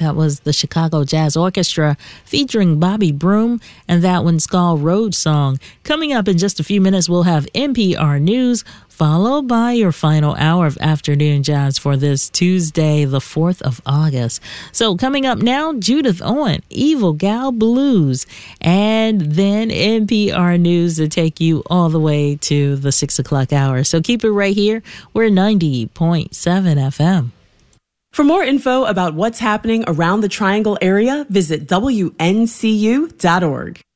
That was the Chicago Jazz Orchestra featuring Bobby Broom, and that one's called Road Song. Coming up in just a few minutes, we'll have NPR News, followed by your final hour of afternoon jazz for this Tuesday, the 4th of August. So coming up now, Judith Owen, Evil Gal Blues, and then NPR News to take you all the way to the 6 o'clock hour. So keep it right here. We're 90.7 FM. For more info about what's happening around the Triangle area, visit WNCU.org.